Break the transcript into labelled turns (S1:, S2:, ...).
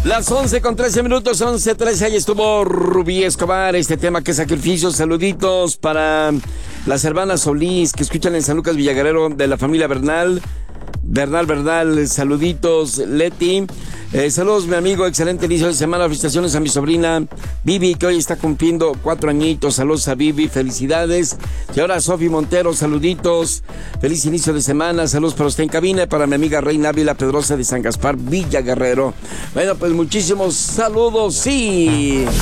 S1: Las 11:13, 11:13, ahí estuvo Rubí Escobar, este tema que sacrificio. Saluditos para las hermanas Solís que escuchan en San Lucas Villaguerrero, de la familia Bernal, saluditos, Leti. Saludos, mi amigo, excelente inicio de semana. Felicitaciones a mi sobrina Vivi, que hoy está cumpliendo 4 añitos. Saludos a Vivi, felicidades. Y ahora Sofi Montero, saluditos. Feliz inicio de semana. Saludos para usted en cabina y para mi amiga Reina Ávila Pedrosa de San Gaspar, Villa Guerrero. Bueno, pues muchísimos saludos, sí.